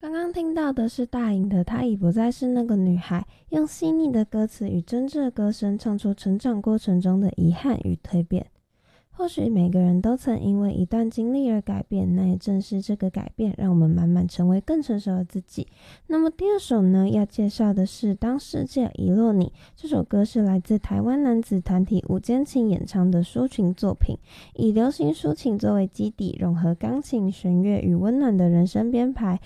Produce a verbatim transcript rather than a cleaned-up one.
刚刚听到的是大颖的《她已不再是那个女孩》，用细腻的歌词与真挚的歌声唱出成长过程中的遗憾与蜕变。或许每个人都曾因为一段经历而改变，那也正是这个改变让我们慢慢成为更成熟的自己。那么第二首呢，要介绍的是《当世界遗落你》。这首歌是来自台湾男子团体五间琴演唱的抒情作品，以流行抒情作为基底，融合钢琴、弦乐与温暖的人声编排，